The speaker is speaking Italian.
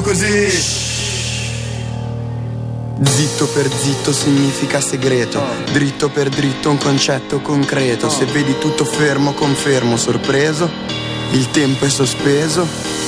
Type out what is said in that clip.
così. Zitto per zitto significa segreto, dritto per dritto un concetto concreto. Se vedi tutto fermo confermo sorpreso, il tempo è sospeso